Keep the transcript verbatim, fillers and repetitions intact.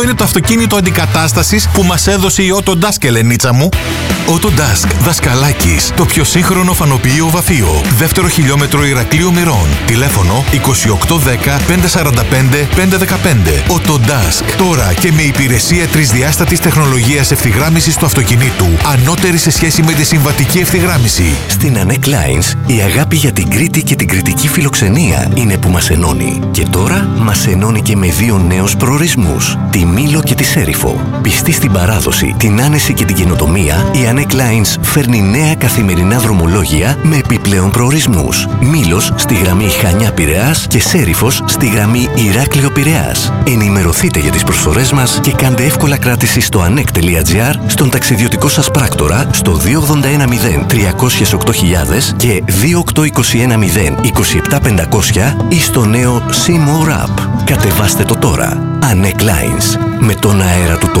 είναι το αυτοκίνητο αντικατάστασης που μας έδωσε η Autodesk, Ελενίτσα μου. Autodesk Δασκαλάκης, το πιο σύγχρονο φανοποιείο βαφείο. Δεύτερο χιλιόμετρο Ηρακλείου Μυρών. Τηλέφωνο είκοσι οκτώ δέκα πεντακόσια σαράντα πέντε πεντακόσια δεκαπέντε. Autodesk. Τώρα και με υπηρεσία τρισδιάστατης τεχνολογίας ευθυγράμμισης του αυτοκινήτου. Ανώτερη σε σχέση με τη συμβατική ευθυγράμμιση. Στην Anek Lines, η αγάπη για την Κρήτη και την κρητική φιλοξενία είναι που μας ενώνει. Και τώρα μας ενώνει και με δύο νέους προορισμούς. Τη Μήλο και τη Σέριφο. Πιστή στην παράδοση, την άνεση και την καινοτομία, η Anek Lines φέρνει νέα καθημερινά δρομολόγια με επιπλέον προορισμούς. Μήλος στη γραμμή Χανιά-Πειραιάς και Σέριφος στη γραμμή Ηράκλειο-Πειραιάς. Ενημερωθείτε για τις προσφορές μας και κάντε εύκολα κράτηση στο anek τελεία gr, στον ταξιδιωτικό σας πράκτορα, στο δύο ογδόντα ένα μηδέν τριακόσια οκτώ χιλιάδες και δύο οκτώ είκοσι ένα μηδέν είκοσι επτά πεντακόσια ή στο νέο See More App. Κατεβάστε το τώρα. Anek Lines. Με τον αέρα του